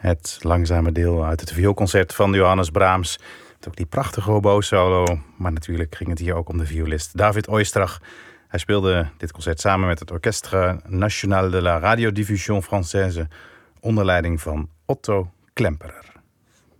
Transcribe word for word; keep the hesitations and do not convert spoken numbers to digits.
Het langzame deel uit het vioolconcert van Johannes Brahms. Met ook die prachtige oboe-solo. Maar natuurlijk ging het hier ook om de violist David Oistrakh. Hij speelde dit concert samen met het Orchestre National de la Radiodiffusion Française onder leiding van Otto Klemperer.